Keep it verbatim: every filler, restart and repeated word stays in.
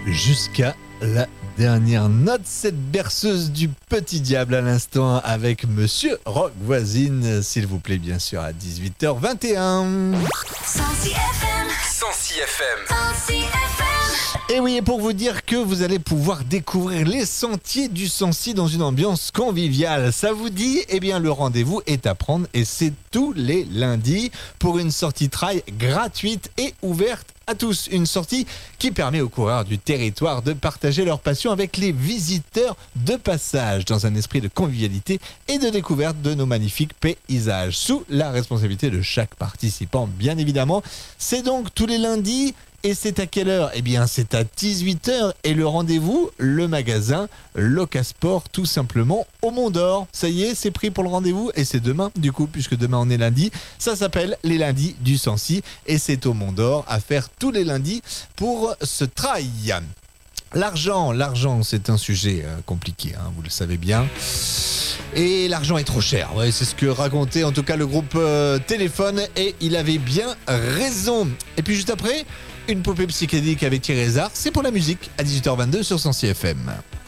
jusqu'à la dernière note, cette berceuse du petit diable à l'instant avec Monsieur Rock Voisine, s'il vous plaît, bien sûr, à dix-huit heures vingt et un. Sancy F M. Sancy F M. Sancy F M. Et oui, et pour vous dire que vous allez pouvoir découvrir les sentiers du Sancy dans une ambiance conviviale, ça vous dit? Eh bien, le rendez-vous est à prendre et c'est tous les lundis pour une sortie trail gratuite et ouverte à tous. Une sortie qui permet aux coureurs du territoire de partager leur passion avec les visiteurs de passage dans un esprit de convivialité et de découverte de nos magnifiques paysages, sous la responsabilité de chaque participant, bien évidemment. C'est donc tous les lundis. Et c'est à quelle heure? Eh bien, c'est à dix-huit heures. Et le rendez-vous, le magasin Locasport, tout simplement, au Mont d'Or. Ça y est, c'est pris pour le rendez-vous. Et c'est demain, du coup, puisque demain on est lundi. Ça s'appelle les lundis du Sancy. Et c'est au Mont d'Or à faire tous les lundis pour ce trail. L'argent, l'argent, c'est un sujet euh, compliqué, hein, vous le savez bien. Et l'argent est trop cher, ouais, c'est ce que racontait en tout cas le groupe euh, Téléphone, et il avait bien raison. Et puis juste après, une poupée psychédélique avec Thierry Hazard, c'est pour la musique, à dix-huit heures vingt-deux sur Sancy F M.